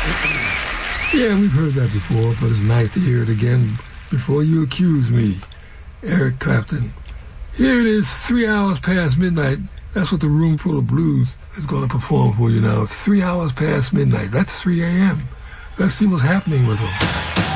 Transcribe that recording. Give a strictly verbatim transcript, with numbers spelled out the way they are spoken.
Yeah, we've heard that before, but it's nice to hear it again before you accuse me. Eric Clapton. Here it is, three hours past midnight. That's what the Room Full of Blues is going to perform for you now. Three hours past midnight. That's three a.m. Let's see what's happening with them.